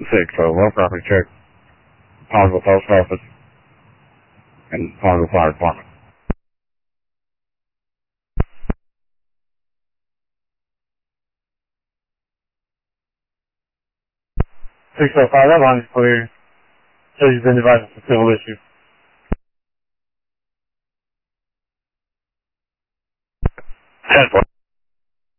Well property check, Collinsville Post Office, and Collinsville Fire Department. 605, that line is clear. So you've been divided for civil issue. 10-4.